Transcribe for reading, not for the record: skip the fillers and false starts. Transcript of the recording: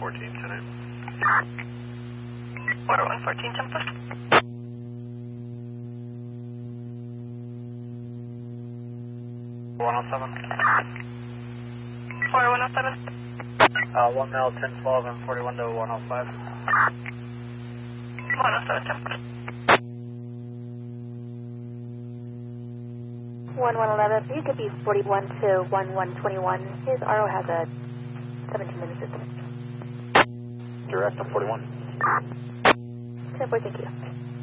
114 tonight. Water 114 Tempest. Water 107. 1 mil 1012 and 41 to 105. 107 Tempest. 1111, you could be 41 to 1121. His RO has a 17-minute system. Direct on 41. 10-4, thank you.